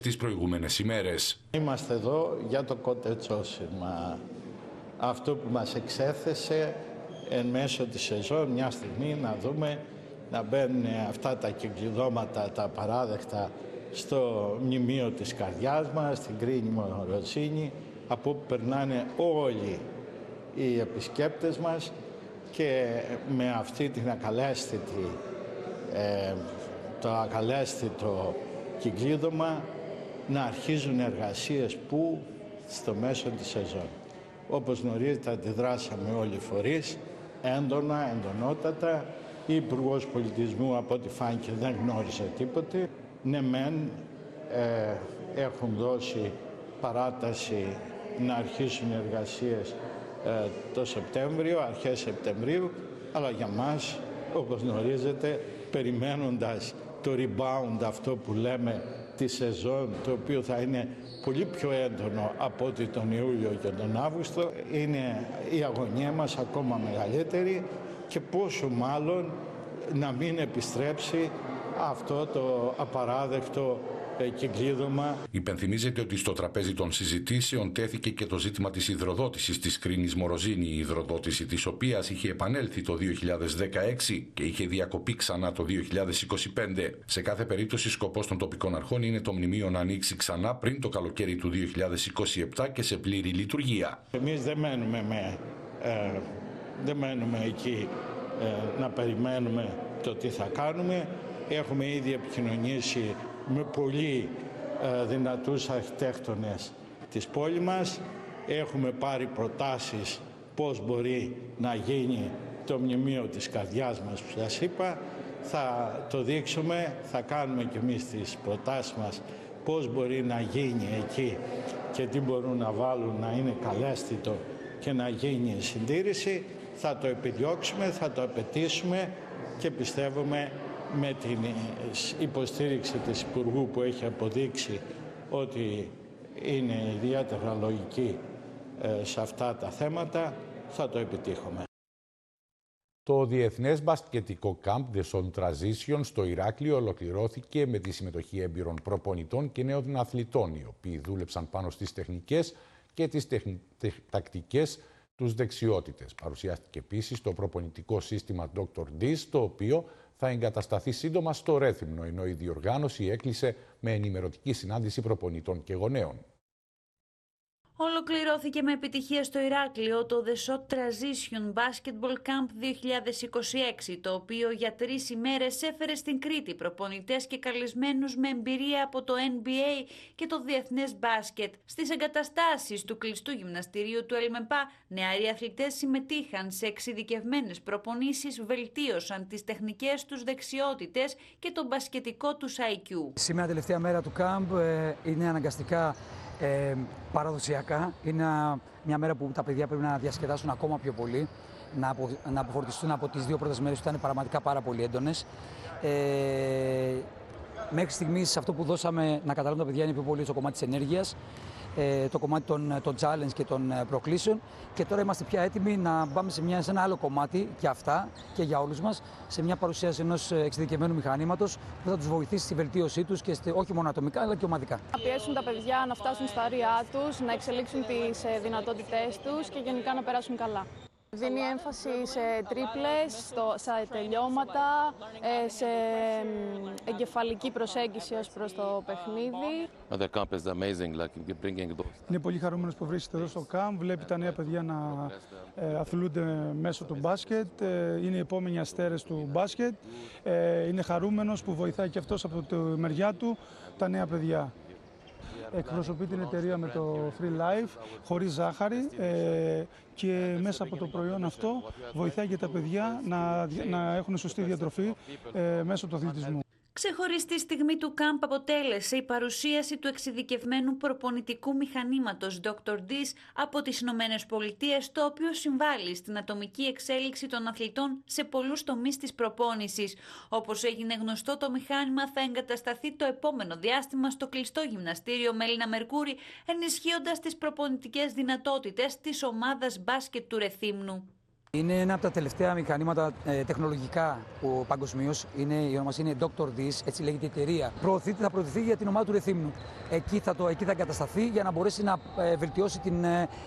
τις προηγούμενες ημέρες. Είμαστε εδώ για το κοτετσόσημα. Αυτό που μας εξέθεσε εν μέσω της σεζόν μια στιγμή να δούμε να μπαίνουν αυτά τα κυκλειδώματα, τα απαράδεκτα στο μνημείο της καρδιάς μας, στην Κρίνη Μοροζίνη, από όπου περνάνε όλοι οι επισκέπτες μας και με αυτή την το ακαλέσθητο κυκλείδωμα να αρχίζουν εργασίες που στο μέσο της σεζόν. Όπως γνωρίζετε, αντιδράσαμε όλοι οι φορείς, έντονα, εντονότατα. Η Υπουργός Πολιτισμού, από ό,τι φάνηκε, δεν γνώρισε τίποτε. Ναι μεν έχουν δώσει παράταση να αρχίσουν εργασίες το Σεπτέμβριο, αρχές Σεπτεμβρίου, αλλά για μας, όπως γνωρίζετε, περιμένοντας το rebound, αυτό που λέμε, τη σεζόν, το οποίο θα είναι πολύ πιο έντονο από ότι τον Ιούλιο και τον Αύγουστο, είναι η αγωνία μας ακόμα μεγαλύτερη και πόσο μάλλον να μην επιστρέψει αυτό το απαράδεκτο κυκλείδωμα. Υπενθυμίζεται ότι στο τραπέζι των συζητήσεων τέθηκε και το ζήτημα της υδροδότησης της Κρίνης Μοροζίνη, η υδροδότηση της οποίας είχε επανέλθει το 2016 και είχε διακοπεί ξανά το 2025. Σε κάθε περίπτωση, σκοπός των τοπικών αρχών είναι το μνημείο να ανοίξει ξανά πριν το καλοκαίρι του 2027 και σε πλήρη λειτουργία. Εμείς δεν μένουμε εκεί να περιμένουμε το τι θα κάνουμε. Έχουμε ήδη επικοινωνήσει με πολύ δυνατούς αρχιτέκτονες της πόλης μας. Έχουμε πάρει προτάσεις πώς μπορεί να γίνει το μνημείο της καρδιάς μας που σας είπα. Θα το δείξουμε, θα κάνουμε και εμείς τις προτάσεις μας πώς μπορεί να γίνει εκεί και τι μπορούν να βάλουν να είναι καλέσθητο και να γίνει η συντήρηση. Θα το επιδιώξουμε, θα το απαιτήσουμε και πιστεύουμε με την υποστήριξη της Υπουργού που έχει αποδείξει ότι είναι ιδιαίτερα λογική σε αυτά τα θέματα, θα το επιτύχουμε. Το Διεθνές Μπασκετικό Camp The Soul Transition στο Ηράκλειο ολοκληρώθηκε με τη συμμετοχή έμπειρων προπονητών και νέων αθλητών, οι οποίοι δούλεψαν πάνω στις τεχνικές και τις τακτικές τους δεξιότητες. Παρουσιάστηκε επίσης το προπονητικό σύστημα Dr. Diz, το οποίο θα εγκατασταθεί σύντομα στο Ρέθυμνο, ενώ η διοργάνωση έκλεισε με ενημερωτική συνάντηση προπονητών και γονέων. Ολοκληρώθηκε με επιτυχία στο Ηράκλειο το The Shot Transition Basketball Camp 2026, το οποίο για 3 ημέρες έφερε στην Κρήτη προπονητές και καλεσμένους με εμπειρία από το NBA και το Διεθνές Μπάσκετ. Στις εγκαταστάσεις του κλειστού γυμναστηρίου του ΕΛΜΕΠΑ, νεαροί αθλητές συμμετείχαν σε εξειδικευμένες προπονήσεις, βελτίωσαν τις τεχνικές τους δεξιότητες και το μπασκετικό τους IQ. Σήμερα, τελευταία μέρα του camp, είναι αναγκαστικά παραδοσιακά. Είναι μια μέρα που τα παιδιά πρέπει να διασκεδάσουν ακόμα πιο πολύ, να αποφορτιστούν από τις 2 πρώτες μέρες που ήταν πραγματικά πάρα πολύ έντονες. Μέχρι στιγμής αυτό που δώσαμε να καταλάβουν τα παιδιά είναι πιο πολύ το κομμάτι της ενέργειας, το κομμάτι των challenge και των προκλήσεων, και τώρα είμαστε πια έτοιμοι να πάμε σε ένα άλλο κομμάτι για αυτά και για όλους μας, σε μια παρουσίαση ενός εξειδικευμένου μηχανήματος που θα τους βοηθήσει στη βελτίωσή τους και όχι μόνο ατομικά αλλά και ομαδικά. Να πιέσουν τα παιδιά να φτάσουν στα όρια τους, να εξελίξουν τις δυνατότητές τους και γενικά να περάσουν καλά. Δίνει έμφαση σε τρίπλες, σε τελειώματα, σε εγκεφαλική προσέγγιση ως προς το παιχνίδι. Είναι πολύ χαρούμενος που βρίσκεται εδώ στο camp, βλέπει τα νέα παιδιά να αθλούνται μέσω του μπάσκετ, είναι οι επόμενοι αστέρες του μπάσκετ, είναι χαρούμενος που βοηθάει και αυτός από τη μεριά του τα νέα παιδιά. Εκπροσωπεί την εταιρεία με το Free Life, χωρίς ζάχαρη, και μέσα από το προϊόν αυτό βοηθάει και τα παιδιά να έχουν σωστή διατροφή μέσω του αθλητισμού. Ξεχωριστή στιγμή του camp αποτέλεσε η παρουσίαση του εξειδικευμένου προπονητικού μηχανήματος Dr. Diz από τις Ηνωμένες Πολιτείες, το οποίο συμβάλλει στην ατομική εξέλιξη των αθλητών σε πολλούς τομείς της προπόνησης. Όπως έγινε γνωστό, το μηχάνημα θα εγκατασταθεί το επόμενο διάστημα στο κλειστό γυμναστήριο Μέλινα Μερκούρη, ενισχύοντας τις προπονητικές δυνατότητες της ομάδας μπάσκετ του Ρεθύμνου. Είναι ένα από τα τελευταία μηχανήματα τεχνολογικά που παγκοσμίως η ονομασία είναι Dr. Dis, έτσι λέγεται η εταιρεία. Θα προωθηθεί για την ομάδα του Ρεθύμνου. Εκεί θα εγκατασταθεί για να μπορέσει να βελτιώσει την